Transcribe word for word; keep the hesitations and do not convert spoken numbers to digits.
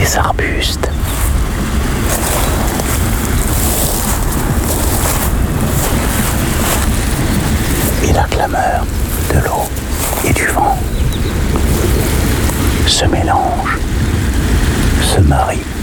des arbustes. Et la clameur de l'eau et du vent se mélange, se marie.